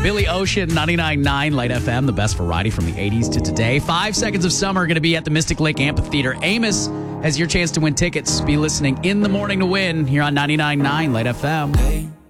Billy Ocean, 99.9 Light FM, the best variety from the 80s to today. 5 Seconds of Summer going to be at the Mystic Lake Amphitheater. Amos has your chance to win tickets. Be listening in the morning to win here on 99.9 Light FM.